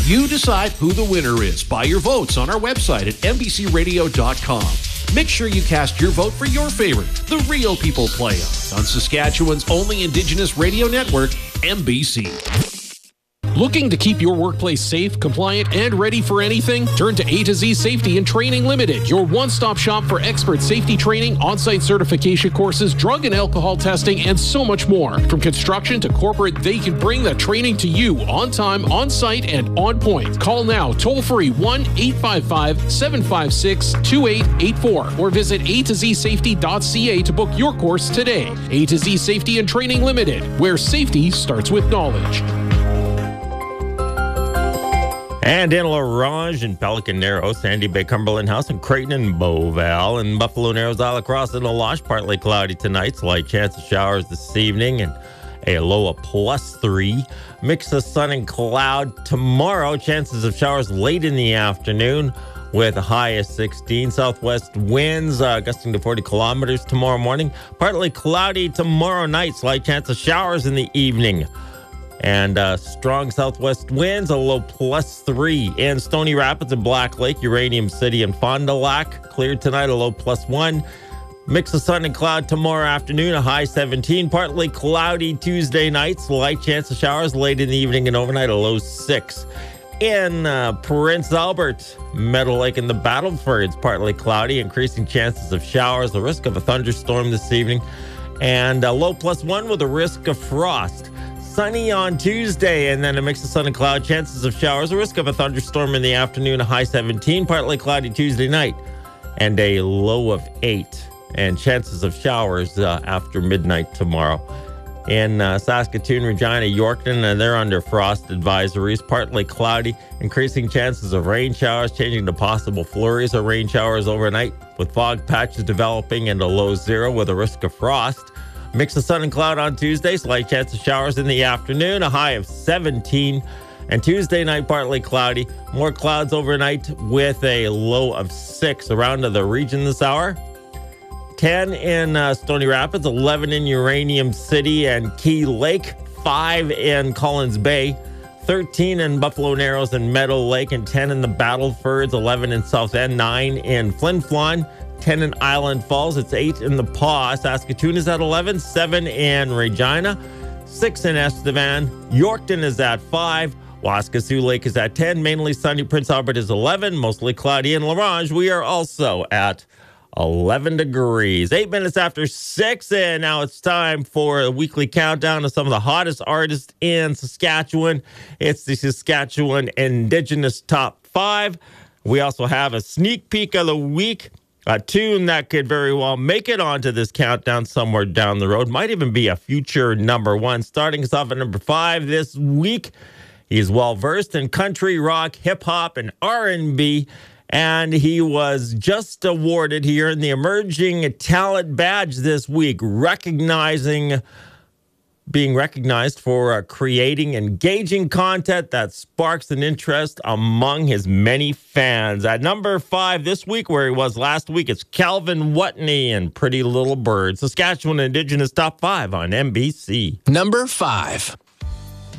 You decide who the winner is by your votes on our website at mbcradio.com. Make sure you cast your vote for your favorite, the Real People Play on Saskatchewan's only Indigenous radio network, MBC. Looking to keep your workplace safe, compliant, and ready for anything? Turn to A to Z Safety and Training Limited, your one-stop shop for expert safety training, on-site certification courses, drug and alcohol testing, and so much more. From construction to corporate, they can bring the training to you on time, on site, and on point. Call now, toll-free 1-855-756-2884 or visit a2zsafety.ca to book your course today. A to Z Safety and Training Limited, where safety starts with knowledge. And in La Ronge and Pelican Narrow, Sandy Bay, Cumberland House, and Creighton and Beauval, and Buffalo Narrows, Isle Cross, and Loche, partly cloudy tonight, slight chance of showers this evening, and a low of +3. Mix of sun and cloud tomorrow, chances of showers late in the afternoon with a high of 16. Southwest winds gusting to 40 kilometers tomorrow morning. Partly cloudy tomorrow night, slight chance of showers in the evening. And strong southwest winds, a low +3. In Stony Rapids and Black Lake, Uranium City and Fond du Lac, cleared tonight, a low +1. Mix of sun and cloud tomorrow afternoon, a high 17. Partly cloudy Tuesday night, slight chance of showers late in the evening and overnight, a low 6. In Prince Albert, Meadow Lake and the Battlefords, partly cloudy, increasing chances of showers, the risk of a thunderstorm this evening, and a low +1 with a risk of frost. Sunny on Tuesday, and then a mix of sun and cloud, chances of showers, a risk of a thunderstorm in the afternoon, a high 17, partly cloudy Tuesday night, and a low of 8, and chances of showers after midnight tomorrow. In Saskatoon, Regina, Yorkton, they're under frost advisories, partly cloudy, increasing chances of rain showers, changing to possible flurries or rain showers overnight, with fog patches developing and a low 0 with a risk of frost. Mix of sun and cloud on Tuesday, slight chance of showers in the afternoon, a high of 17. And Tuesday night, partly cloudy, more clouds overnight with a low of 6 around to the region this hour. 10 in Stony Rapids, 11 in Uranium City and Key Lake, 5 in Collins Bay, 13 in Buffalo Narrows and Meadow Lake, and 10 in the Battlefords, 11 in South End, 9 in Flin Flon, 10 in Island Falls, it's 8 in the Paw. Saskatoon is at 11, 7 in Regina, 6 in Estevan. Yorkton is at 5. Waskesiu Lake is at 10. Mainly sunny. Prince Albert is 11, mostly cloudy. In La Ronge, we are also at 11 degrees. 8 minutes after 6, and now it's time for a weekly countdown of some of the hottest artists in Saskatchewan. It's the Saskatchewan Indigenous Top 5. We also have a sneak peek of the week. A tune that could very well make it onto this countdown somewhere down the road. Might even be a future number 1. Starting us off at number 5 this week. He's well-versed in country, rock, hip-hop, and R&B. And he was just awarded here in the Emerging Talent Badge this week, being recognized for creating engaging content that sparks an interest among his many fans. At number 5 this week, where he was last week, it's Calvin Watney and Pretty Little Bird. Saskatchewan Indigenous Top 5 on MBC. Number 5.